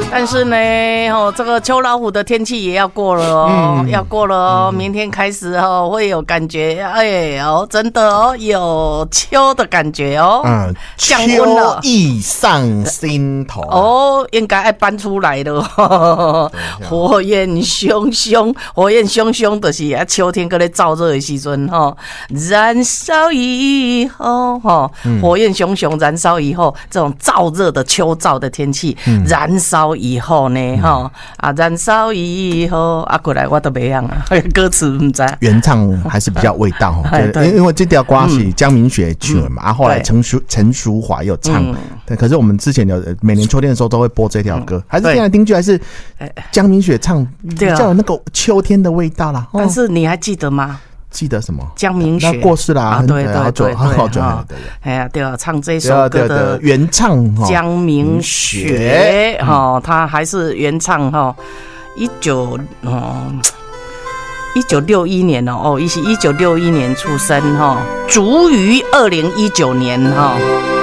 但是呢，这个秋老虎的天气也要过了哦，要过了哦，明天开始哦，会有感觉，哎哦，真的哦，有秋的感觉哦，降温了， 秋意上心头哦，应该要搬出来了，火焰熊熊，火焰熊熊的是啊，秋天搁咧燥热的时阵哈，燃烧以后哈，火焰熊熊燃烧以后，这种燥热的秋燥的天气，燃烧以后呢，哈啊，燃烧以後啊，過來我都袂曉啊，歌詞唔知。 原唱还是比较味道，因为这条歌是江明雪曲嘛，啊，后来陈淑华又唱，对，可是我们之前有每年秋天的时候都会播这条歌，还是听来听去还是江明雪唱，比较有那个秋天的味道啦。 但是你还记得吗？ 记得什么？ 江明雪过世啦， 对对对， 好久， 哎呀，对啊，唱这首歌的原唱江明雪哈，他还是原唱哈，1961年哦，1961年出生哈，卒于2019年哈。